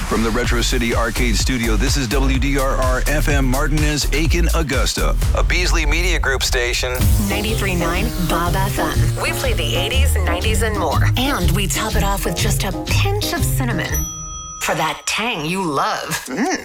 From the Retro City Arcade Studio, this is WDRR FM Martinez, Aiken, Augusta, a Beasley Media Group station. 93.9 Bob FM. We play the 80s, 90s, and more. And we top it off with just a pinch of cinnamon for that tang you love.